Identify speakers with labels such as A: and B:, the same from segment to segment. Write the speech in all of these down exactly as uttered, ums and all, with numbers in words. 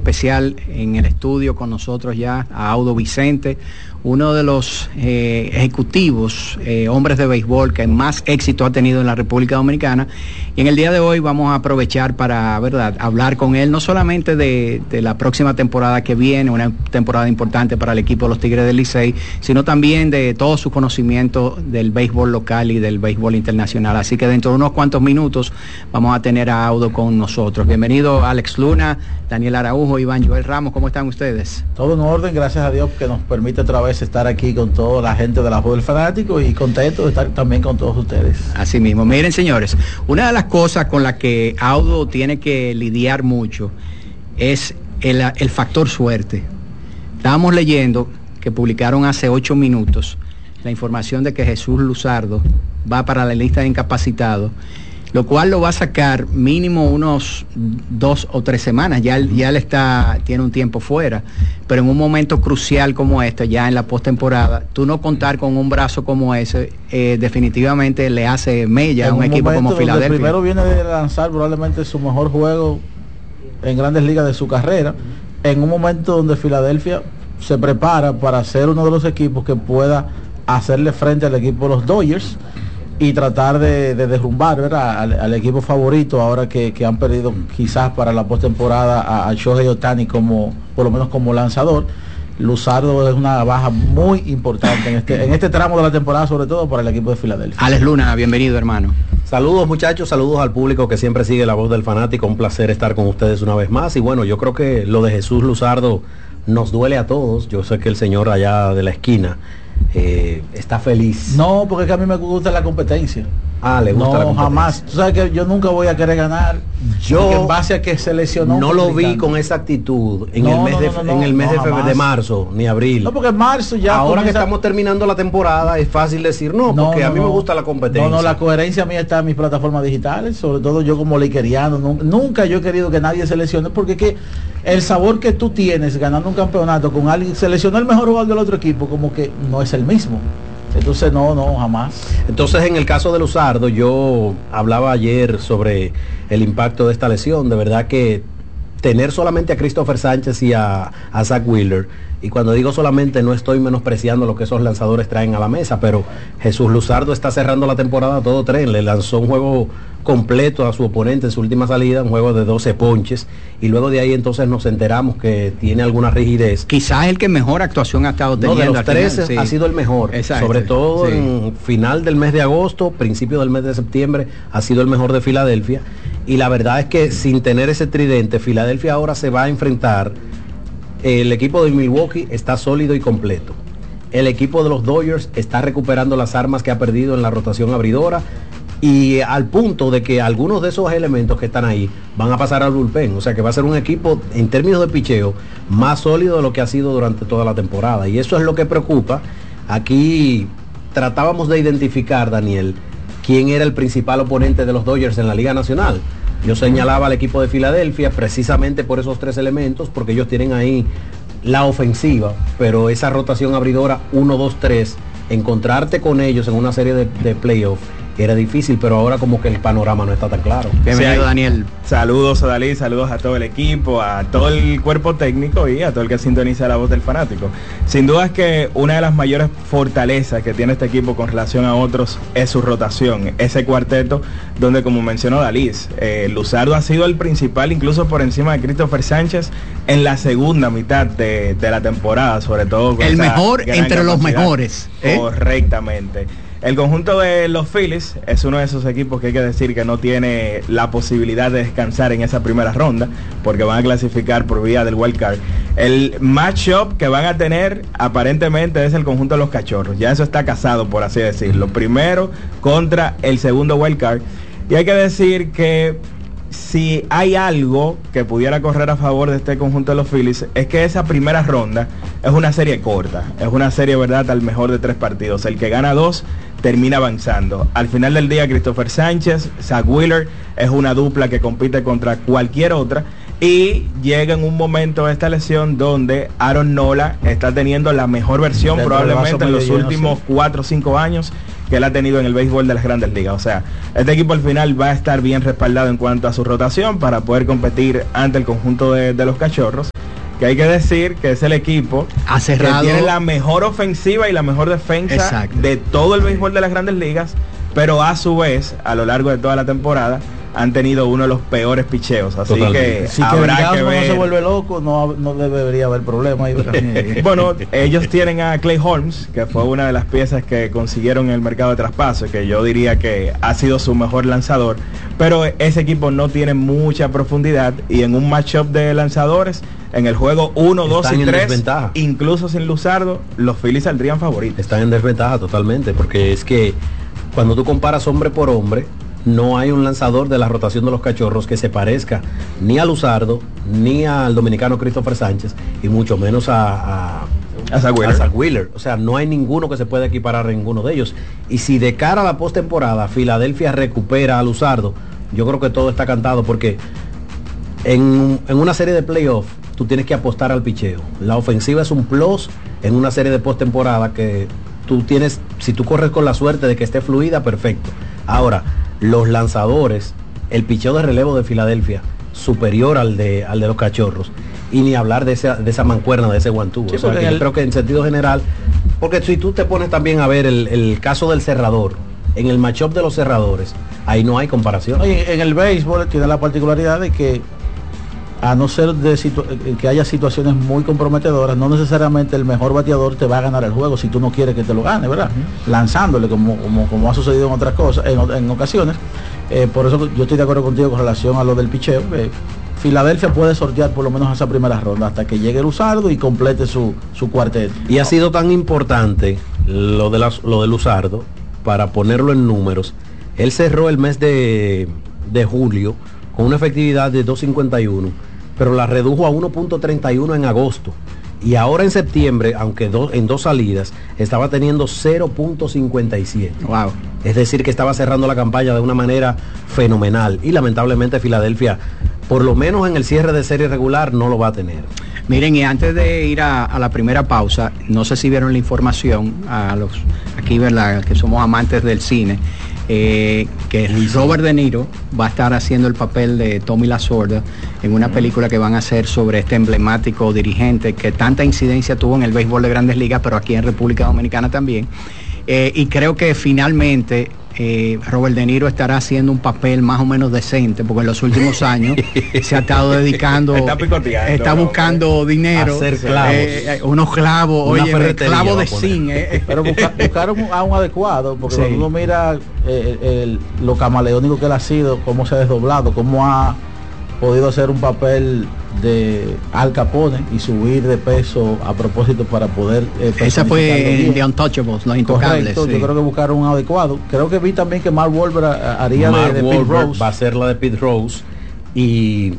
A: especial en el estudio con nosotros ya a Audo Vicente, uno de los eh, ejecutivos, eh, hombres de béisbol que más éxito ha tenido en la República Dominicana. Y en el día de hoy vamos a aprovechar para, verdad, hablar con él, no solamente de, de la próxima temporada que viene, una temporada importante para el equipo de los Tigres del Licey, sino también de todo su conocimiento del béisbol local y del béisbol internacional. Así que dentro de unos cuantos minutos vamos a tener a Audo con nosotros. Bienvenido Alex Luna, Daniel Araujo, Iván Joel Ramos, ¿cómo están ustedes?
B: Todo en orden, gracias a Dios que nos permite otra vez estar aquí con toda la gente de la Voz del Fanático y contento de estar también con todos ustedes.
A: Así mismo. Miren, señores, una de las cosas con las que Audo tiene que lidiar mucho es el, el factor suerte. Estábamos leyendo que publicaron hace ocho minutos la información de que Jesús Luzardo va para la lista de incapacitados, lo cual lo va a sacar mínimo unos dos o tres semanas. Ya él, ya él está, tiene un tiempo fuera, pero en un momento crucial como este, ya en la postemporada, tú no contar con un brazo como ese, eh, definitivamente le hace mella a un, un equipo como Filadelfia.
B: Primero viene de lanzar probablemente su mejor juego en Grandes Ligas de su carrera, en un momento donde Filadelfia se prepara para ser uno de los equipos que pueda hacerle frente al equipo de los Dodgers y tratar de, de derrumbar, ¿verdad?, al, al equipo favorito ahora que, que han perdido quizás para la postemporada a, a Shohei Ohtani como, por lo menos como lanzador. Luzardo es una baja muy importante en este, en este tramo de la temporada, sobre todo para el equipo de Filadelfia.
A: Alex Luna, bienvenido, hermano.
C: Saludos muchachos, saludos al público que siempre sigue la Voz del Fanático, un placer estar con ustedes una vez más. Y bueno, yo creo que lo de Jesús Luzardo nos duele a todos. Yo sé que el señor allá de la esquina Eh, está feliz.
B: No, porque es que a mí me gusta la competencia.
C: Ah, le gusta
B: no,
C: la competencia.
B: Jamás. Tú sabes que yo nunca voy a querer ganar.
C: Yo
B: en base a que se lesionó.
C: No lo vi con esa actitud en
B: no,
C: el mes
B: no,
C: de,
B: no, no,
C: en el mes
B: no,
C: de, febrero, de marzo ni abril.
B: No, porque en marzo ya.
C: Ahora
B: comienza...
C: que estamos terminando la temporada es fácil decir no,
B: no
C: porque
B: no,
C: a mí
B: no.
C: me gusta la competencia.
B: No, no, la coherencia mía está en mis plataformas digitales, sobre todo yo como liqueriano. Nunca, nunca yo he querido que nadie se lesione, porque es que el sabor que tú tienes ganando un campeonato con alguien, se lesionó el mejor jugador del otro equipo, como que no es el mismo. Entonces no, no, jamás.
C: Entonces en el caso de Luzardo, yo hablaba ayer sobre el impacto de esta lesión. De verdad que tener solamente a Christopher Sánchez y a, a Zach Wheeler, y cuando digo solamente no estoy menospreciando lo que esos lanzadores traen a la mesa, pero Jesús Luzardo está cerrando la temporada a todo tren. Le lanzó un juego completo a su oponente en su última salida, un juego de doce ponches, y luego de ahí entonces nos enteramos que tiene alguna rigidez.
A: Quizás el que mejor actuación ha estado teniendo.
C: No, de los trece
A: sí.
C: ha sido el mejor.
A: Exacto.
C: Sobre todo sí. En final del mes de agosto, principio del mes de septiembre, ha sido el mejor de Filadelfia. Y la verdad es que sin tener ese tridente, Filadelfia ahora se va a enfrentar. El equipo de Milwaukee está sólido y completo. El equipo de los Dodgers está recuperando las armas que ha perdido en la rotación abridora, y al punto de que algunos de esos elementos que están ahí van a pasar al bullpen. O sea que va a ser un equipo en términos de picheo más sólido de lo que ha sido durante toda la temporada, y eso es lo que preocupa. Aquí tratábamos de identificar, Daniel, quién era el principal oponente de los Dodgers en la Liga Nacional. Yo señalaba al equipo de Filadelfia precisamente por esos tres elementos, porque ellos tienen ahí la ofensiva, pero esa rotación abridora uno, dos, tres, encontrarte con ellos en una serie de, de playoffs era difícil, pero ahora como que el panorama no está tan claro.
A: Bienvenido, sí, Daniel.
D: Saludos a Dalí, saludos a todo el equipo, a todo el cuerpo técnico y a todo el que sintoniza la Voz del Fanático. Sin duda es que una de las mayores fortalezas que tiene este equipo con relación a otros es su rotación, ese cuarteto donde, como mencionó Dalí, eh, Luzardo ha sido el principal, incluso por encima de Christopher Sánchez en la segunda mitad de, de la temporada, sobre todo con
A: el mejor entre capacidad. Los mejores, ¿eh?
D: Correctamente. El conjunto de los Phillies es uno de esos equipos que hay que decir que no tiene la posibilidad de descansar en esa primera ronda, porque van a clasificar por vía del wild card. El matchup que van a tener aparentemente es el conjunto de los Cachorros. Ya eso está casado, por así decirlo. Primero contra el segundo wild card. Y hay que decir que si hay algo que pudiera correr a favor de este conjunto de los Phillies, es que esa primera ronda es una serie corta, es una serie, verdad, al mejor de tres partidos. El que gana dos termina avanzando. Al final del día, Christopher Sánchez, Zach Wheeler es una dupla que compite contra cualquier otra, y llega en un momento de esta lesión donde Aaron Nola está teniendo la mejor versión probablemente en los últimos cuatro o cinco años, que él ha tenido en el béisbol de las Grandes Ligas. O sea, este equipo al final va a estar bien respaldado en cuanto a su rotación para poder competir ante el conjunto de, de los Cachorros, que hay que decir que es el equipo
A: ha cerrado,
D: que tiene la mejor ofensiva y la mejor defensa Exacto. de todo el béisbol de las Grandes Ligas, pero a su vez, a lo largo de toda la temporada, han tenido uno de los peores picheos, así Totalmente. que
B: si
D: habrá
B: que,
D: que ver.
B: no se vuelve loco, no, no debería haber problema ahí.
D: Bueno, ellos tienen a Clay Holmes, que fue una de las piezas que consiguieron en el mercado de traspaso, que yo diría que ha sido su mejor lanzador, pero ese equipo no tiene mucha profundidad y en un matchup de lanzadores, en el juego uno, dos y tres, incluso sin Luzardo, los Phillies saldrían favoritos.
C: Están en desventaja totalmente, porque es que cuando tú comparas hombre por hombre, no hay un lanzador de la rotación de los Cachorros que se parezca ni a Luzardo, ni al dominicano Christopher Sánchez, y mucho menos a, a, a, Zach Wheeler. a Zach Wheeler. O sea, no hay ninguno que se pueda equiparar a ninguno de ellos. Y si de cara a la postemporada Filadelfia recupera a Luzardo, yo creo que todo está cantado, porque en, en una serie de playoffs tú tienes que apostar al picheo. La ofensiva es un plus en una serie de postemporada que tú tienes, si tú corres con la suerte de que esté fluida, perfecto. Ahora, los lanzadores, el picheo de relevo de Filadelfia superior al de al de los Cachorros, y ni hablar de esa, de esa mancuerna, de ese guantúo. Sí, o sea, que el... yo creo que en sentido general, porque si tú te pones también a ver el, el caso del cerrador, en el matchup de los cerradores, ahí no hay comparación.
B: Oye, en el béisbol tiene la particularidad de que, a no ser de situ- que haya situaciones muy comprometedoras, no necesariamente el mejor bateador te va a ganar el juego si tú no quieres que te lo gane, ¿verdad? Uh-huh. Lanzándole, como, como, como ha sucedido en otras cosas, en, en ocasiones. Eh, por eso yo estoy de acuerdo contigo con relación a lo del picheo. Eh, Filadelfia puede sortear por lo menos esa primera ronda hasta que llegue Luzardo y complete su, su cuarteto.
C: Y ha sido tan importante lo de, la, lo de Luzardo, para ponerlo en números. Él cerró el mes de, de julio con una efectividad de dos cincuenta y uno, pero la redujo a uno punto treinta y uno en agosto. Y ahora en septiembre, aunque do, en dos salidas, estaba teniendo cero punto cincuenta y siete.
A: Wow.
C: Es decir, que estaba cerrando la campaña de una manera fenomenal. Y lamentablemente Filadelfia, por lo menos en el cierre de serie regular, no lo va a tener.
A: Miren, y antes de ir a, a la primera pausa, no sé si vieron la información, a los aquí, ¿verdad?, que somos amantes del cine, eh, que Robert De Niro va a estar haciendo el papel de Tommy Lasorda en una película que van a hacer sobre este emblemático dirigente que tanta incidencia tuvo en el béisbol de Grandes Ligas, pero aquí en República Dominicana también. Eh, y creo que finalmente eh, Robert De Niro estará haciendo un papel más o menos decente, porque en los últimos años se ha estado dedicando, está, está buscando ¿no? dinero,
C: hacer clavos,
A: eh, unos clavos, oye, clavos de zinc, eh.
B: pero busca, buscaron a un adecuado, porque sí. Cuando uno mira eh, el, lo camaleónico que él ha sido, cómo se ha desdoblado, cómo ha podido hacer un papel de Al Capone y subir de peso a propósito para poder
A: eh, esa fue The Untouchables, Los Intocables.
B: Correcto, sí. Yo creo que buscaron un adecuado. Creo que vi también que Mark Wahlberg haría Mark de, de Pete Rose.
C: Va a ser la de Pete Rose, y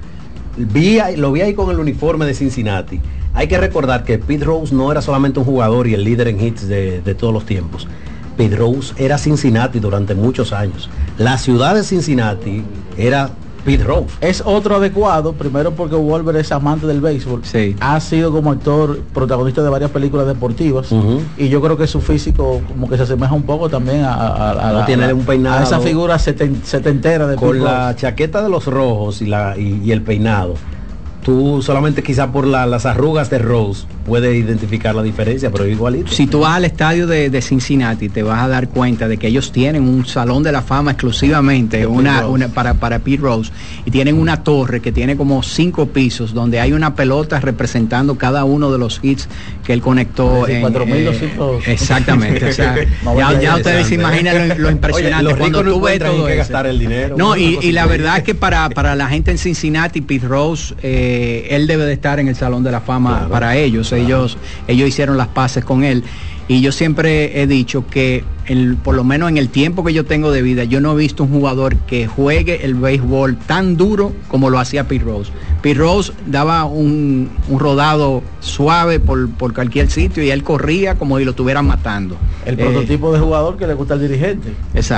C: vi, lo vi ahí con el uniforme de Cincinnati. Hay que recordar que Pete Rose no era solamente un jugador y el líder en hits de, de todos los tiempos. Pete Rose era Cincinnati durante muchos años. La ciudad de Cincinnati era Pete Rose.
B: Es otro adecuado, primero porque Wahlberg es amante del béisbol,
A: sí.
B: Ha sido como actor protagonista de varias películas deportivas, uh-huh. Y yo creo que su físico como que se asemeja un poco también a, a, a,
C: no
B: a,
C: tiene
B: a,
C: un peinado,
B: a esa figura seten, setentera de
C: con
B: Pete
C: la
B: Rose.
C: Chaqueta de los rojos y, la, y, y el peinado. Tú solamente quizá por la, las arrugas de Rose puedes identificar la diferencia, pero igualito.
A: Si tú vas al estadio de, de Cincinnati, te vas a dar cuenta de que ellos tienen un salón de la fama exclusivamente una, una, para, para Pete Rose, y tienen una torre que tiene como cinco pisos donde hay una pelota representando cada uno de los hits que él conectó en
B: cuatro mil doscientos.
A: Eh, exactamente, o sea, no, ya, ya ustedes se imaginan lo, lo impresionante.
C: Oye,
A: cuando tú ves todo
C: que gastar el dinero.
A: No, y, y la verdad es que para, para la gente en Cincinnati, Pete Rose, eh, él debe de estar en el Salón de la Fama, claro, para ellos. Claro. Ellos ellos hicieron las paces con él. Y yo siempre he dicho que el, por lo menos en el tiempo que yo tengo de vida, yo no he visto un jugador que juegue el béisbol tan duro como lo hacía Pete Rose. Pete Rose daba un, un rodado suave por, por cualquier sitio y él corría como si lo estuvieran matando.
B: El eh, prototipo de jugador que le gusta al dirigente.
A: Exacto.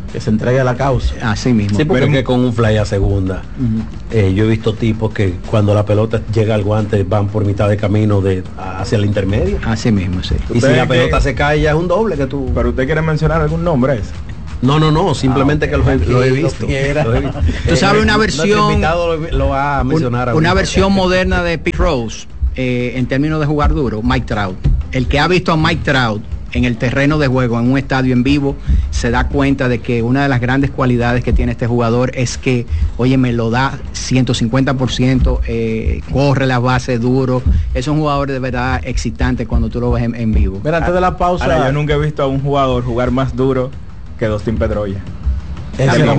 B: que se entregue a la causa.
A: Así mismo.
C: Sí, porque
A: Pero,
C: es que con un fly a segunda, uh-huh. eh, yo he visto tipos que cuando la pelota llega al guante van por mitad de camino de hacia la intermedia.
A: Así mismo, sí.
C: Y si la pelota que... se cae ya es un doble que tú...
D: Pero usted quiere mencionar algún nombre ese.
C: No, no, no, simplemente ah, okay. que lo he, lo he visto. Lo he visto.
A: Tú sabes una versión...
C: invitado lo, lo va a mencionar.
A: Un, una versión moderna de Pete Rose, eh, en términos de jugar duro, Mike Trout. El que ha visto a Mike Trout en el terreno de juego, en un estadio en vivo, se da cuenta de que una de las grandes cualidades que tiene este jugador es que, oye, me lo da ciento cincuenta por ciento, eh, corre la base duro. Es un jugador de verdad excitante cuando tú lo ves en, en vivo.
B: Mira, antes de la pausa...
D: Ahora, yo nunca he visto a un jugador jugar más duro que Dustin Pedroia.
B: Ese era un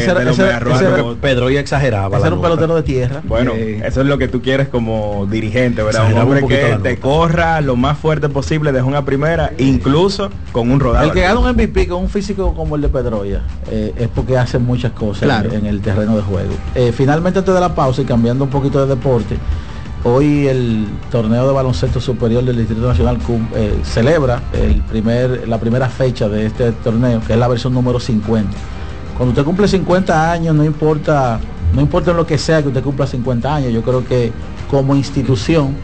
B: pelotero.
C: Pedroia exageraba.
B: Ese era un pelotero de tierra.
D: Bueno, eh, eso es lo que tú quieres como dirigente, ¿verdad? Un hombre un que te corra lo más fuerte posible de una primera, incluso con un rodado.
B: El que gana un M V P con un físico como el de Pedroia eh, es porque hace muchas cosas claro. en, en el terreno de juego. Eh, finalmente, antes de la pausa y cambiando un poquito de deporte, hoy el torneo de baloncesto superior del Distrito Nacional eh, celebra el primer, la primera fecha de este torneo, que es la versión número cincuenta. Cuando usted cumple cincuenta años, no importa, no importa en lo que sea que usted cumpla cincuenta años, yo creo que como institución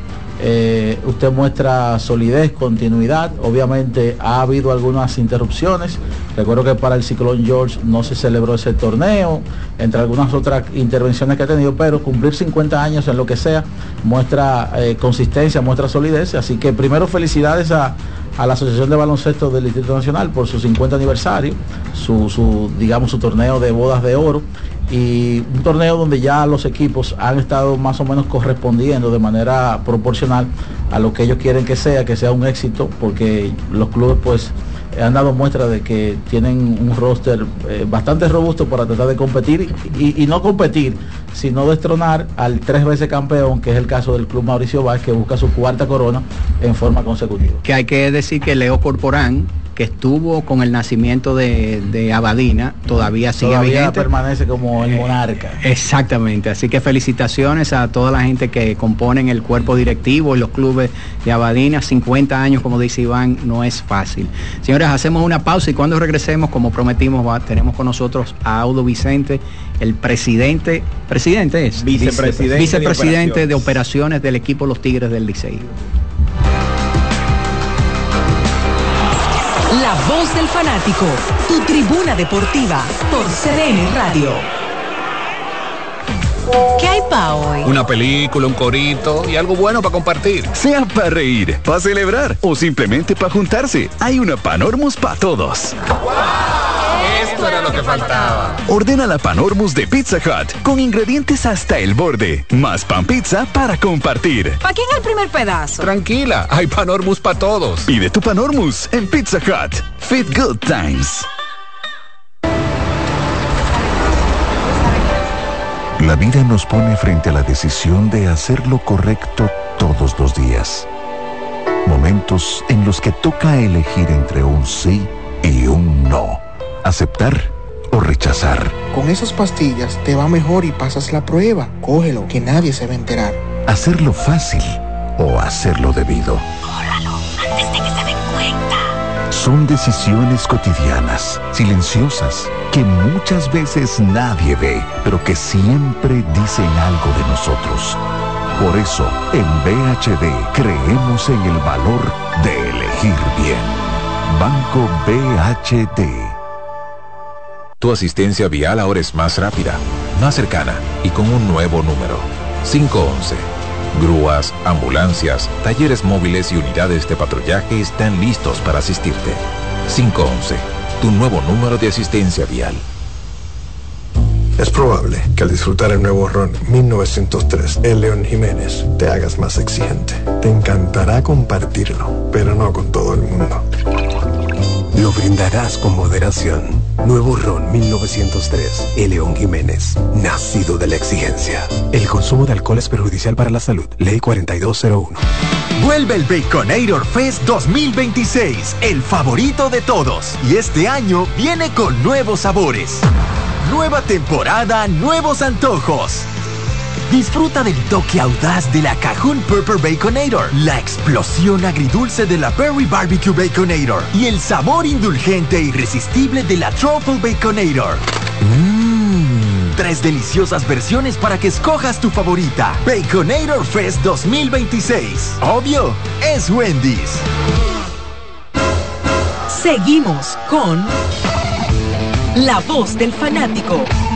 B: eh, usted muestra solidez, continuidad. Obviamente ha habido algunas interrupciones. Recuerdo que para el Ciclón George no se celebró ese torneo, entre algunas otras intervenciones que ha tenido, pero cumplir cincuenta años en lo que sea muestra eh, consistencia, muestra solidez. Así que primero felicidades a a la Asociación de Baloncesto del Distrito Nacional por su cincuenta aniversario, su, su digamos su torneo de bodas de oro, y un torneo donde ya los equipos han estado más o menos correspondiendo de manera proporcional a lo que ellos quieren que sea, que sea un éxito, porque los clubes pues han dado muestra de que tienen un roster eh, bastante robusto para tratar de competir y, y no competir, sino destronar al tres veces campeón, que es el caso del Club Mauricio Báez, que busca su cuarta corona en forma consecutiva.
A: Que hay que decir que Leo Corporán, que estuvo con el nacimiento de, de Abadina, todavía sigue
B: todavía
A: vigente.
B: Permanece como el monarca.
A: Eh, exactamente, así que felicitaciones a toda la gente que componen el cuerpo directivo y los clubes de Abadina. cincuenta años, como dice Iván, no es fácil. Señores, hacemos una pausa y cuando regresemos, como prometimos, va, tenemos con nosotros a Audo Vicente, el presidente, presidente es,
D: vicepresidente,
A: vicepresidente de, operaciones. de operaciones del equipo Los Tigres del Licey.
E: La voz del fanático, tu tribuna deportiva por C D N Radio. ¿Qué hay pa' hoy?
F: Una película, un corito y algo bueno para compartir.
G: Sea para reír, para celebrar o simplemente para juntarse. Hay una Panormus para todos.
F: ¡Wow! Esto era lo que faltaba.
G: Ordena la Panormus de Pizza Hut con ingredientes hasta el borde. Más pan pizza para compartir.
E: ¿Para quién el primer pedazo?
F: Tranquila, hay Panormus para todos.
G: Pide tu Panormus en Pizza Hut. Fit Good Times.
H: La vida nos pone frente a la decisión de hacer lo correcto todos los días. Momentos en los que toca elegir entre un sí y un no. Aceptar o rechazar.
I: Con esas pastillas te va mejor y pasas la prueba. Cógelo, que nadie se va a enterar.
H: Hacerlo fácil o hacerlo debido.
E: Córralo antes de que se den cuenta.
H: Son decisiones cotidianas, silenciosas, que muchas veces nadie ve, pero que siempre dicen algo de nosotros. Por eso, en B H D creemos en el valor de elegir bien. Banco B H D.
J: Tu asistencia vial ahora es más rápida, más cercana y con un nuevo número. cinco once. Grúas, ambulancias, talleres móviles y unidades de patrullaje están listos para asistirte. cinco once. Tu nuevo número de asistencia vial.
K: Es probable que al disfrutar el nuevo ron mil novecientos tres, el León Jiménez, te hagas más exigente. Te encantará compartirlo, pero no con todo el mundo. Lo brindarás con moderación. Nuevo ron mil novecientos tres, el León Jiménez, nacido de la exigencia. El consumo de alcohol es perjudicial para la salud. Ley cuarenta y dos cero uno.
L: Vuelve el Baconator Fest dos mil veintiséis, el favorito de todos. Y este año viene con nuevos sabores. Nueva temporada, nuevos antojos. Disfruta del toque audaz de la Cajun Pepper Baconator, la explosión agridulce de la Berry Barbecue Baconator y el sabor indulgente e irresistible de la Truffle Baconator. Mmm, tres deliciosas versiones para que escojas tu favorita. Baconator Fest dos mil veintiséis. Obvio, es Wendy's.
E: Seguimos con La Voz del Fanático.